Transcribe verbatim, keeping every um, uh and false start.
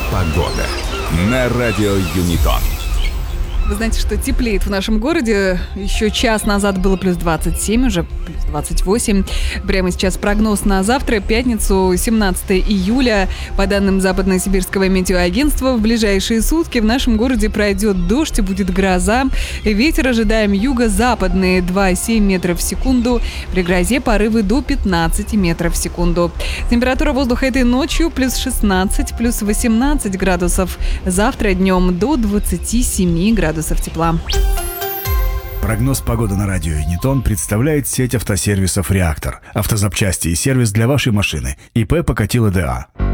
Погода на радио Юнитон. Вы знаете, что теплеет в нашем городе. Еще час назад было плюс двадцать семь, уже плюс двадцать восемь. Прямо сейчас прогноз на завтра, пятницу, семнадцатое июля. По данным Западно-Сибирского метеоагентства, в ближайшие сутки в нашем городе пройдет дождь и будет гроза. Ветер ожидаем юго-западный два и семь метров в секунду. При грозе порывы до пятнадцати метров в секунду. Температура воздуха этой ночью плюс шестнадцать, плюс восемнадцать градусов. Завтра днем до двадцати семи градусов тепла. Прогноз погоды на радио Юнитон представляет сеть автосервисов «Реактор». Автозапчасти и сервис для вашей машины. ИП Покатило ДА.